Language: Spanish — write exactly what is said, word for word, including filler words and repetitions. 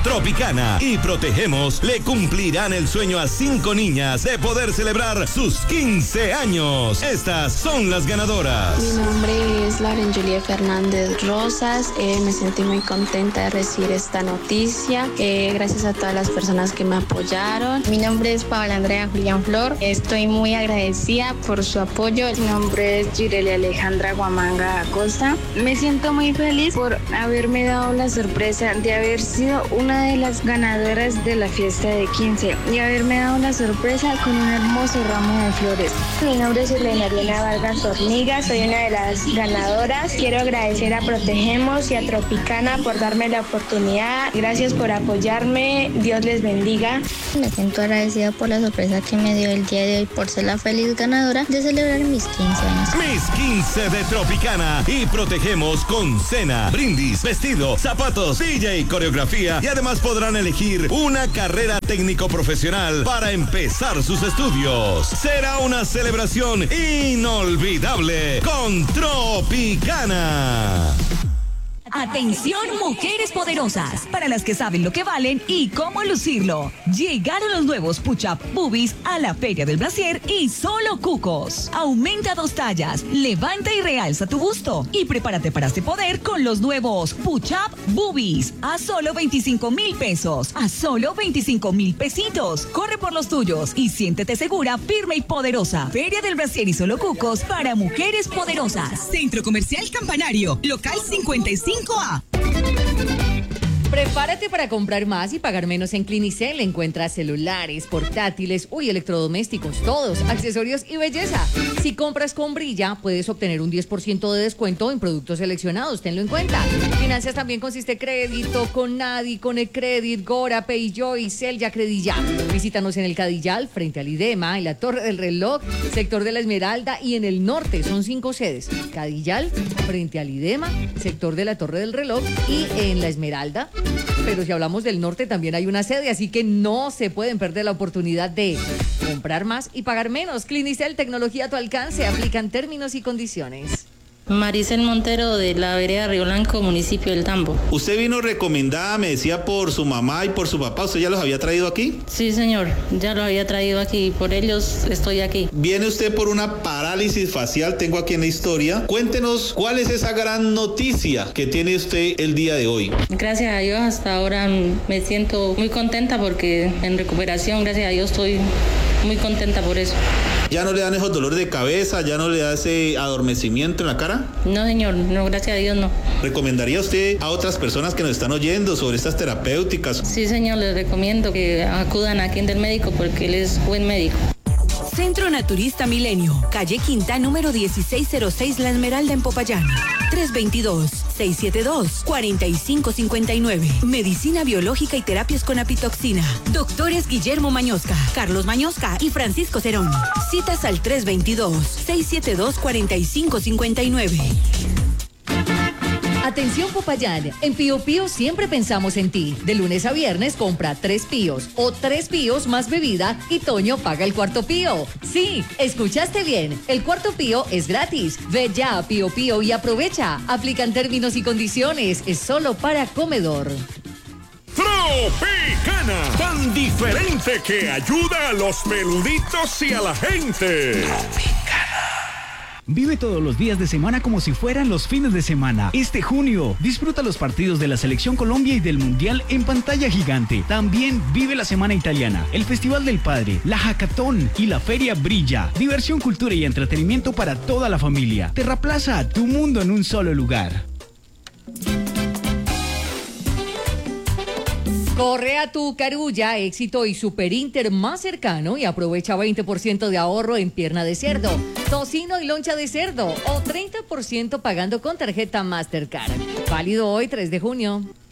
Tropicana y Protegemos le cumplirán el sueño a cinco niñas de poder celebrar sus quince años. Estas son las ganadoras. Mi nombre es Lauren Julia Fernández Rosas. Eh, me sentí muy contenta de recibir esta noticia. Eh, gracias a todas las personas que me apoyaron. Mi nombre es Paola Andrea Julián Flor. Estoy muy agradecida por su apoyo. Mi nombre es Gireli Alejandra Guamanga Acosta. Me siento muy feliz por haberme dado la sorpresa de haber sido una de las ganadoras de la fiesta de quince y haberme dado la sorpresa con un hermoso ramo de flores. Mi nombre es Elena Ariana Vargas Hormiga, soy una de las ganadoras. Quiero agradecer a Protegemos y a Tropicana por darme la oportunidad. Gracias por apoyarme. Dios les bendiga. Me siento agradecida por la sorpresa que me dio el día de hoy por ser la feliz ganadora de celebrar mis quince años. Mis quince de Tropicana y Protegemos con cena, brindis, vestido, zapatos, D J, coreografía y además podrán elegir una carrera técnico profesional para empezar sus estudios. Será una celebración inolvidable con Tropicana. Atención, mujeres poderosas, para las que saben lo que valen y cómo lucirlo. Llegaron los nuevos Push-Up Boobies a la Feria del Brasier y solo cucos. Aumenta dos tallas, levanta y realza tu busto y prepárate para este poder con los nuevos Push-Up Boobies a solo veinticinco mil pesos, a solo veinticinco mil pesitos. Corre por los tuyos y siéntete segura, firme y poderosa. Feria del Brasier y solo cucos para mujeres poderosas. Centro Comercial Campanario, local cincuenta y cinco A. Prepárate para comprar más y pagar menos en Clinicel. Encuentras celulares, portátiles, uy, electrodomésticos, todos, accesorios y belleza. Si compras con Brilla, puedes obtener un diez por ciento de descuento en productos seleccionados. Tenlo en cuenta. Financias también consiste crédito con Nadi, con el Credit, Gora, Payjoy, Cel, ya Credilla. Visítanos en el Cadillal, frente al IDEMA, en la Torre del Reloj, sector de la Esmeralda y en el norte. Son cinco sedes. Cadillal, frente al IDEMA, sector de la Torre del Reloj y en la Esmeralda. Pero si hablamos del norte también hay una sede, así que no se pueden perder la oportunidad de comprar más y pagar menos. Clinicel, tecnología a tu alcance, aplican términos y condiciones. Maricel Montero, de la vereda Río Blanco, municipio del Tambo. Usted vino recomendada, me decía, por su mamá y por su papá. ¿Usted ya los había traído aquí? Sí, señor, ya los había traído aquí, por ellos estoy aquí. Viene usted por una parálisis facial, tengo aquí en la historia. Cuéntenos, ¿cuál es esa gran noticia que tiene usted el día de hoy? Gracias a Dios, hasta ahora me siento muy contenta porque en recuperación, gracias a Dios, estoy muy contenta por eso. ¿Ya no le dan esos dolores de cabeza? ¿Ya no le da ese adormecimiento en la cara? No, señor, no, gracias a Dios no. ¿Recomendaría usted a otras personas que nos están oyendo sobre estas terapéuticas? Sí, señor, les recomiendo que acudan aquí del médico porque él es buen médico. Centro Naturista Milenio, calle Quinta, número dieciséis cero seis, La Esmeralda en Popayán. tres dos dos, seis siete dos, cuatro cinco cinco nueve. Medicina biológica y terapias con apitoxina. Doctores Guillermo Mañosca, Carlos Mañosca y Francisco Cerón. Citas al tres dos dos, seis siete dos, cuatro cinco cinco nueve. Atención Popayán, en Pío Pío siempre pensamos en ti. De lunes a viernes compra tres píos o tres píos más bebida y Toño paga el cuarto pío. Sí, escuchaste bien, el cuarto pío es gratis. Ve ya a Pío Pío y aprovecha. Aplican términos y condiciones, es solo para comedor. Tropicana, tan diferente que ayuda a los peluditos y a la gente. Vive todos los días de semana como si fueran los fines de semana. Este junio, disfruta los partidos de la Selección Colombia y del Mundial en pantalla gigante. También vive la Semana Italiana, el Festival del Padre, la Hackathon y la Feria Brilla. Diversión, cultura y entretenimiento para toda la familia. Terraplaza, tu mundo en un solo lugar. Corre a tu Carulla, Éxito y Super Inter más cercano y aprovecha veinte por ciento de ahorro en pierna de cerdo, tocino y loncha de cerdo o treinta por ciento pagando con tarjeta Mastercard. Válido hoy, tres de junio.